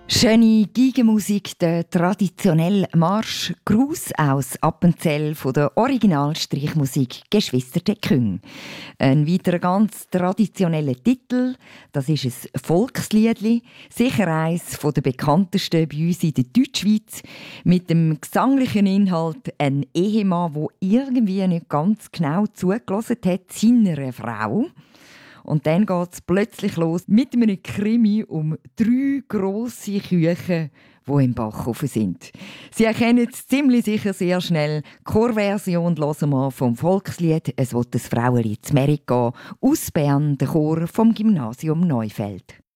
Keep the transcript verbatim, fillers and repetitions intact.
Schöne Geigenmusik, der traditionelle Marsch Gruß aus Appenzell von der Originalstreichmusik «Geschwister de Küng». Ein weiterer ganz traditioneller Titel, das ist ein Volksliedli, sicher eines der bekanntesten bei uns in der Deutschschweiz, mit dem gesanglichen Inhalt «Ein Ehemann, der irgendwie nicht ganz genau zugelassen hat seiner Frau». Und dann geht es plötzlich los mit einem Krimi um drei grosse Küche, die im Backofen sind. Sie erkennen es ziemlich sicher sehr schnell. Die Chorversion hören wir vom Volkslied «Es will das Fraueli zu Merit gehen» aus Bern, der Chor vom Gymnasium Neufeld.